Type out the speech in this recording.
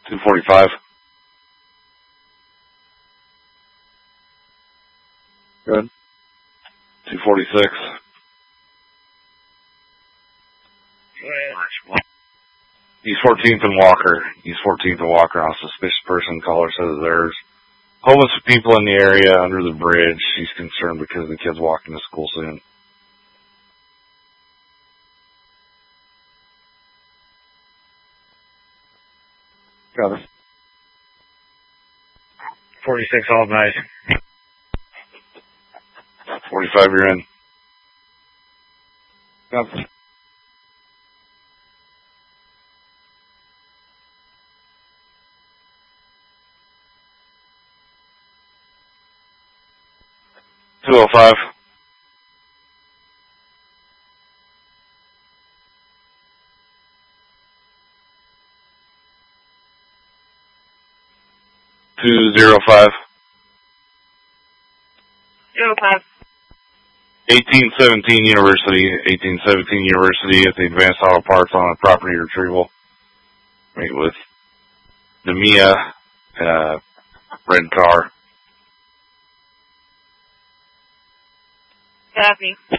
245. Good. 246. East 14th and Walker. East 14th and Walker. On a suspicious person. Caller says there's homeless people in the area under the bridge. She's concerned because the kids walking to school soon. Got it. 46 all night. 45, you're in. Got it. $205. 205. 05. 1817 University. 1817 University at the Advanced Auto Parts on a property retrieval. Meet with Demia, red car. Copy.